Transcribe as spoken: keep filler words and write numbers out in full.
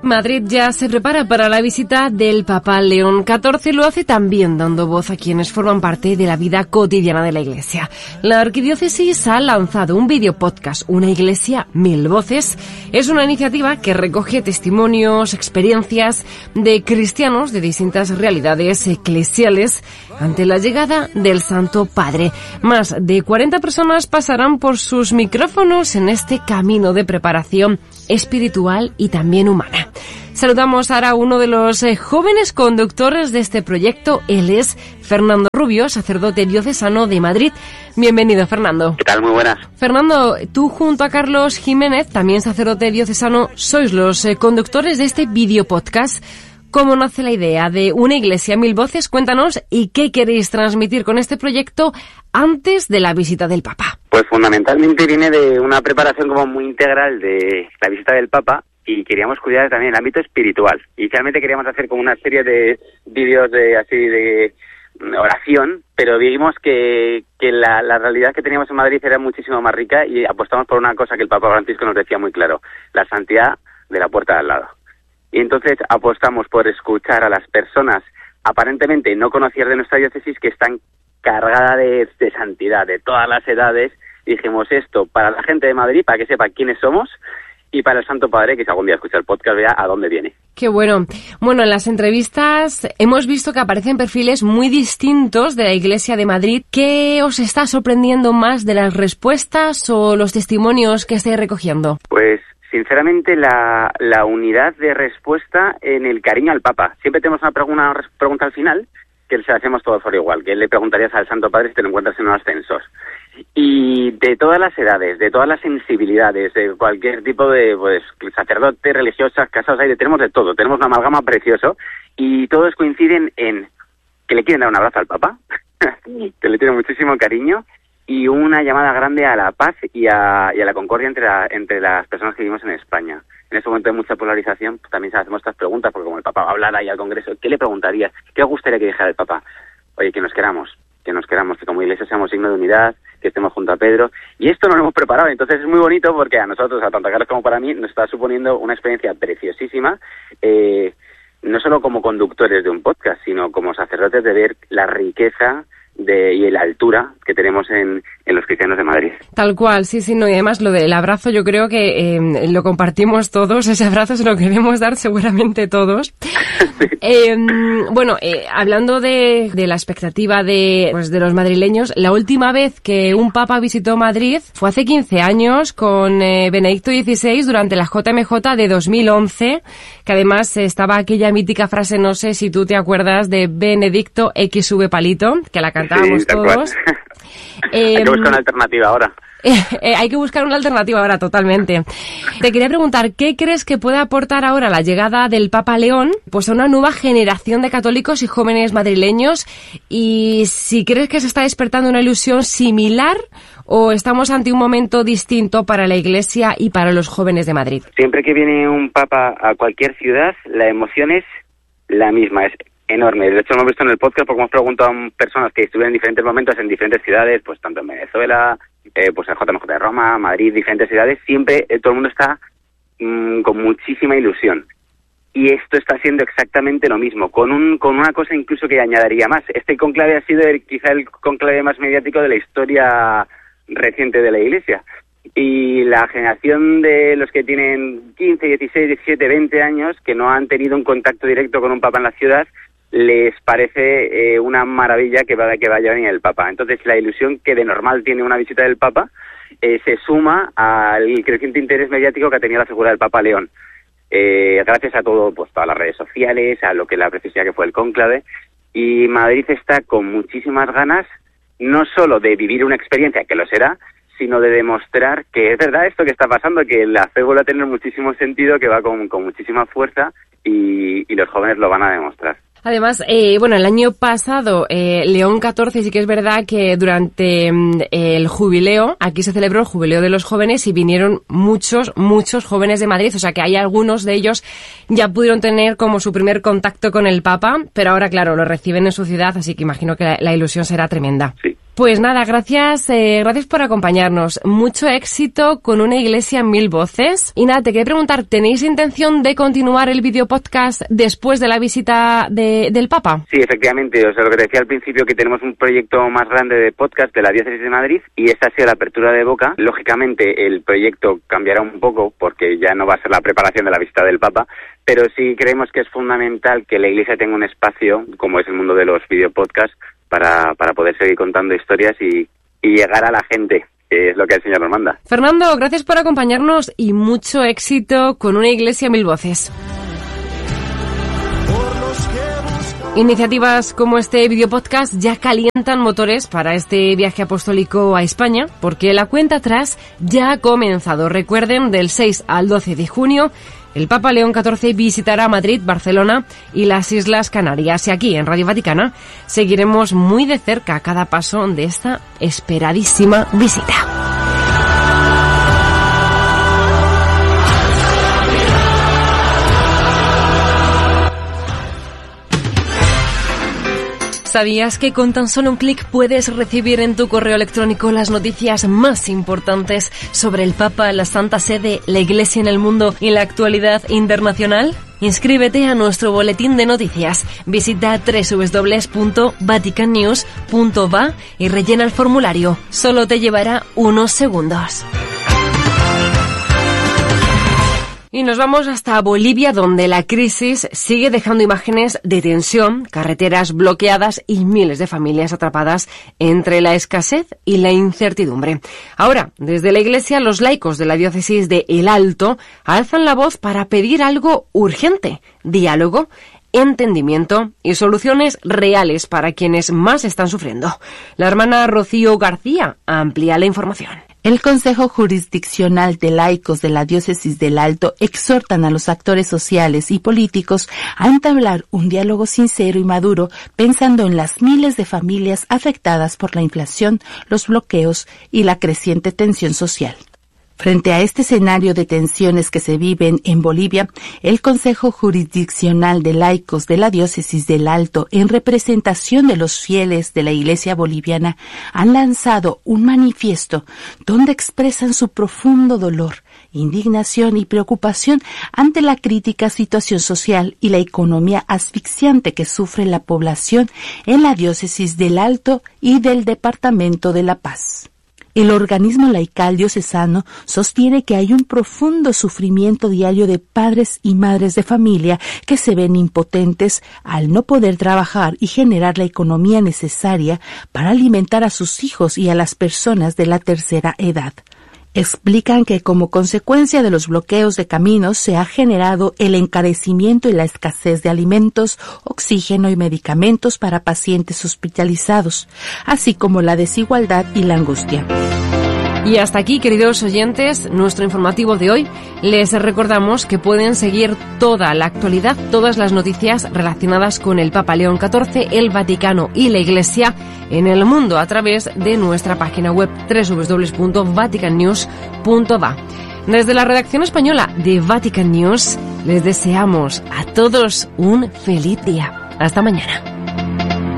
Madrid ya se prepara para la visita del Papa León catorce. Lo hace también dando voz a quienes forman parte de la vida cotidiana de la Iglesia. La Arquidiócesis ha lanzado un video podcast, Una Iglesia, Mil Voces. Es una iniciativa que recoge testimonios, experiencias de cristianos de distintas realidades eclesiales ante la llegada del Santo Padre. Más de cuarenta personas pasarán por sus micrófonos en este camino de preparación espiritual y también humana. Saludamos ahora a uno de los eh, jóvenes conductores de este proyecto. Él es Fernando Rubio, sacerdote diocesano de Madrid. Bienvenido, Fernando. ¿Qué tal? Muy buenas. Fernando, tú junto a Carlos Jiménez, también sacerdote diocesano, sois los eh, conductores de este video podcast. ¿Cómo nace la idea de Una Iglesia, Mil Voces? Cuéntanos, ¿y qué queréis transmitir con este proyecto antes de la visita del Papa? Pues fundamentalmente viene de una preparación como muy integral de la visita del Papa, y queríamos cuidar también el ámbito espiritual. Inicialmente queríamos hacer como una serie de vídeos de así de oración, pero vimos que, que la, la realidad que teníamos en Madrid era muchísimo más rica y apostamos por una cosa que el Papa Francisco nos decía muy claro: la santidad de la puerta de al lado. Y entonces apostamos por escuchar a las personas aparentemente no conocidas de nuestra diócesis, que están cargadas de, de santidad, de todas las edades. Y dijimos esto para la gente de Madrid, para que sepa quiénes somos, y para el Santo Padre, que si algún día escucha el podcast vea a dónde viene. Qué bueno. Bueno, en las entrevistas hemos visto que aparecen perfiles muy distintos de la Iglesia de Madrid. ¿Qué os está sorprendiendo más de las respuestas o los testimonios que estáis recogiendo? Pues sinceramente la, la unidad de respuesta en el cariño al Papa. Siempre tenemos una pregunta, una pregunta al final que se la hacemos todos por igual, que le preguntarías al Santo Padre si te lo encuentras en un ascensor. Y de todas las edades, de todas las sensibilidades, de cualquier tipo de pues sacerdotes, religiosas, casados, ahí tenemos de todo, tenemos una amalgama precioso, y todos coinciden en que le quieren dar un abrazo al Papa, que le tienen muchísimo cariño, y una llamada grande a la paz y a, y a la concordia entre, la, entre las personas que vivimos en España. En este momento de mucha polarización, pues también hacemos estas preguntas, porque como el Papa va a hablar ahí al Congreso, ¿qué le preguntarías? ¿Qué os gustaría que dijera el Papa? Oye, que nos queramos, que nos queramos, que como Iglesia seamos signo de unidad, que estemos junto a Pedro. Y esto no lo hemos preparado, entonces es muy bonito porque a nosotros, a tanto a Carlos como para mí, nos está suponiendo una experiencia preciosísima, eh, no solo como conductores de un podcast, sino como sacerdotes, de ver la riqueza de y la altura que tenemos en, en los cristianos de Madrid. Tal cual, sí, sí, no, y además lo del abrazo yo creo que eh, lo compartimos todos, ese abrazo se lo queremos dar seguramente todos. Sí. Eh, bueno, eh, hablando de, de la expectativa de, pues, de los madrileños, la última vez que un papa visitó Madrid fue hace quince años con eh, Benedicto dieciséis durante la J M J de dos mil once, que además estaba aquella mítica frase, no sé si tú te acuerdas, de Benedicto X V palito, que la cantábamos sí, todos. Eh, hay que buscar una alternativa ahora. Eh, eh, hay que buscar una alternativa ahora, totalmente. Te quería preguntar, ¿qué crees que puede aportar ahora la llegada del Papa León pues a una nueva generación de católicos y jóvenes madrileños? Y si crees que se está despertando una ilusión similar o estamos ante un momento distinto para la Iglesia y para los jóvenes de Madrid. Siempre que viene un Papa a cualquier ciudad, la emoción es la misma, es enorme. De hecho, lo hemos visto en el podcast porque hemos preguntado a personas que estuvieron en diferentes momentos en diferentes ciudades, pues tanto en Venezuela, eh, pues en J M J de Roma, Madrid, diferentes ciudades. Siempre eh, todo el mundo está mmm, con muchísima ilusión. Y esto está siendo exactamente lo mismo, con un con una cosa incluso que añadiría más. Este conclave ha sido el, quizá el conclave más mediático de la historia reciente de la Iglesia. Y la generación de los que tienen quince, dieciséis, diecisiete, veinte años, que no han tenido un contacto directo con un Papa en la ciudad, les parece eh, una maravilla que, va, que vaya a venir el Papa. Entonces la ilusión que de normal tiene una visita del Papa eh, se suma al creciente interés mediático que ha tenido la figura del Papa León. Eh, gracias a todo, pues todas las redes sociales, a lo que la preciosidad que fue el cónclave, y Madrid está con muchísimas ganas, no solo de vivir una experiencia, que lo será, sino de demostrar que es verdad esto que está pasando, que la fe vuelve a tener muchísimo sentido, que va con, con muchísima fuerza, y, y los jóvenes lo van a demostrar. Además, eh, bueno, el año pasado, eh, León catorce, sí que es verdad que durante eh, el jubileo, aquí se celebró el jubileo de los jóvenes y vinieron muchos, muchos jóvenes de Madrid. O sea que hay algunos de ellos ya pudieron tener como su primer contacto con el Papa, pero ahora, claro, lo reciben en su ciudad, así que imagino que la, la ilusión será tremenda. Sí. Pues nada, gracias, eh, gracias por acompañarnos. Mucho éxito con Una Iglesia Mil Voces. Y nada, te quería preguntar, ¿tenéis intención de continuar el video podcast después de la visita de, del Papa? Sí, efectivamente. O sea, lo que te decía al principio, que tenemos un proyecto más grande de podcast de la Diócesis de Madrid y esta ha sido la apertura de boca. Lógicamente, el proyecto cambiará un poco porque ya no va a ser la preparación de la visita del Papa, pero sí creemos que es fundamental que la Iglesia tenga un espacio, como es el mundo de los videopodcasts, para, para poder seguir contando historias y, y llegar a la gente, que es lo que el Señor nos manda. Fernando, gracias por acompañarnos y mucho éxito con Una Iglesia Mil Voces. Iniciativas como este videopodcast ya calientan motores para este viaje apostólico a España, porque la cuenta atrás ya ha comenzado. Recuerden, del seis al doce de junio, el Papa León catorce visitará Madrid, Barcelona y las Islas Canarias. Y aquí, en Radio Vaticana, seguiremos muy de cerca cada paso de esta esperadísima visita. ¿Sabías que con tan solo un clic puedes recibir en tu correo electrónico las noticias más importantes sobre el Papa, la Santa Sede, la Iglesia en el mundo y la actualidad internacional? Inscríbete a nuestro boletín de noticias. Visita doble u doble u doble u punto vatican news punto va y rellena el formulario. Solo te llevará unos segundos. Y nos vamos hasta Bolivia, donde la crisis sigue dejando imágenes de tensión, carreteras bloqueadas y miles de familias atrapadas entre la escasez y la incertidumbre. Ahora, desde la Iglesia, los laicos de la diócesis de El Alto alzan la voz para pedir algo urgente: diálogo, entendimiento y soluciones reales para quienes más están sufriendo. La hermana Rocío García amplía la información. El Consejo Jurisdiccional de Laicos de la Diócesis del Alto exhortan a los actores sociales y políticos a entablar un diálogo sincero y maduro, pensando en las miles de familias afectadas por la inflación, los bloqueos y la creciente tensión social. Frente a este escenario de tensiones que se viven en Bolivia, el Consejo Jurisdiccional de Laicos de la Diócesis del Alto, en representación de los fieles de la Iglesia boliviana, han lanzado un manifiesto donde expresan su profundo dolor, indignación y preocupación ante la crítica situación social y la economía asfixiante que sufre la población en la Diócesis del Alto y del Departamento de La Paz. El organismo laical diocesano sostiene que hay un profundo sufrimiento diario de padres y madres de familia que se ven impotentes al no poder trabajar y generar la economía necesaria para alimentar a sus hijos y a las personas de la tercera edad. Explican que como consecuencia de los bloqueos de caminos se ha generado el encarecimiento y la escasez de alimentos, oxígeno y medicamentos para pacientes hospitalizados, así como la desigualdad y la angustia. Y hasta aquí, queridos oyentes, nuestro informativo de hoy. Les recordamos que pueden seguir toda la actualidad, todas las noticias relacionadas con el Papa León catorce, el Vaticano y la Iglesia en el mundo a través de nuestra página web doble u doble u doble u punto vatican news punto va. Desde la redacción española de Vatican News les deseamos a todos un feliz día. Hasta mañana.